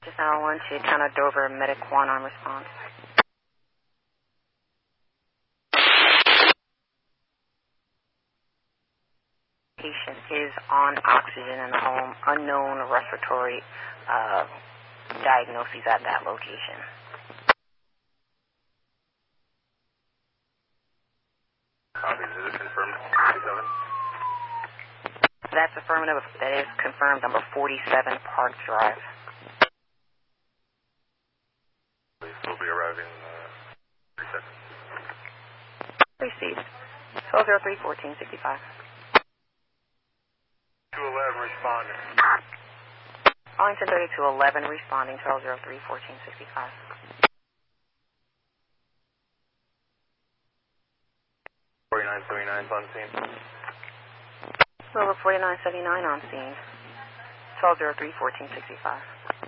Just now 1 to Town of Dover, Medic 1 on response. Patient is on oxygen in the home. Unknown respiratory diagnoses at that location. Copy. Is it confirmed? 47? That's affirmative. That is confirmed. Number 47 Park Drive. We'll be arriving 3 seconds. Received. 1203-1465. 211 responding. Arlington 3211 responding 1203-1465. On scene. Rover 4979 on scene. 1203-1465.